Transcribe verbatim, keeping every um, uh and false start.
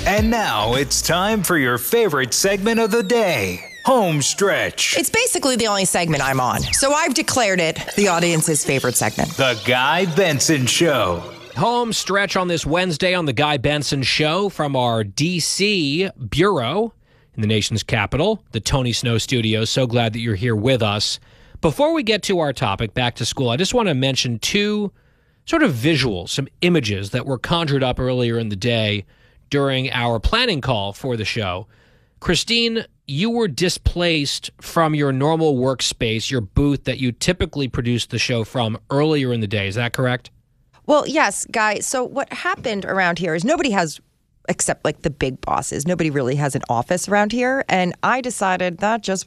And now it's time for your favorite segment of the day, Home Stretch. It's basically the only segment I'm on, so I've declared it the audience's favorite segment. The Guy Benson Show. Home Stretch on this Wednesday on The Guy Benson Show from our D C bureau in the nation's capital, the Tony Snow Studios. So glad that you're here with us. Before we get to our topic, back to school, I just want to mention two sort of visuals, some images that were conjured up earlier in the day during our planning call for the show. Christine, you were displaced from your normal workspace, your booth that you typically produce the show from earlier in the day. Is that correct? Well, yes, Guy. So what happened around here is nobody has, except like the big bosses, nobody really has an office around here. And I decided that just